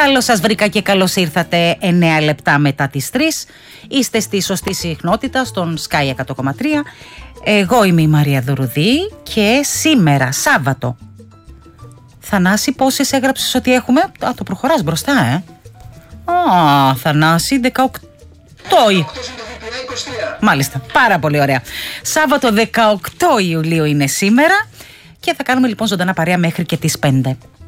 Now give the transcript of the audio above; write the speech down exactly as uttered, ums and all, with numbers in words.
Καλώς σας βρήκα και καλώς ήρθατε εννέα λεπτά μετά τις τρεις. Είστε στη σωστή συχνότητα στον Sky εκατό κόμμα τρία. Εγώ είμαι η Μαρία Δουρουδή και σήμερα Σάββατο. Θανάση, πόσες έγραψες ότι έχουμε? Α, το προχωράς μπροστά, ε. Α, Θανάση, δεκαοκτώ. Μάλιστα, πάρα πολύ ωραία. Σάββατο δεκαοκτώ Ιουλίου είναι σήμερα και θα κάνουμε λοιπόν ζωντανά παρέα μέχρι και τις πέντε.